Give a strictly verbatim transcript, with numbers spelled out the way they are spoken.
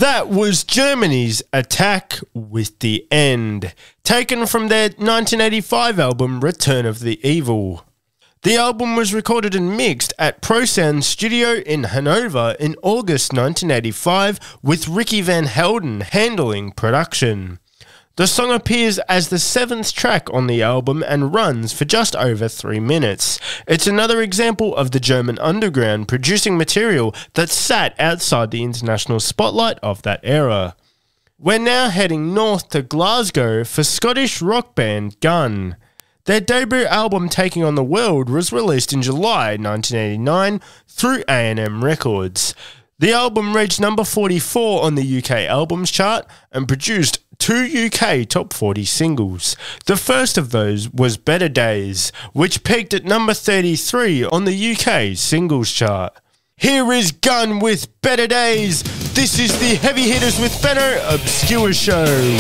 That was Germany's Attack with the End, taken from their nineteen eighty-five album Return of the Evil. The album was recorded and mixed at Pro Sound Studio in Hanover in August nineteen eighty-five, with Ricky Van Helden handling production. The song appears as the seventh track on the album and runs for just over three minutes. It's another example of the German underground producing material that sat outside the international spotlight of that era. We're now heading north to Glasgow for Scottish rock band Gun. Their debut album Taking on the World was released in July nineteen eighty-nine through A and M Records. The album reached number forty-four on the U K albums chart and produced two U K top forty singles. The first of those was Better Days, which peaked at number thirty-three on the U K singles chart. Here is Gun with Better Days. This is the Heavy Hitters with Benno Obscure Show.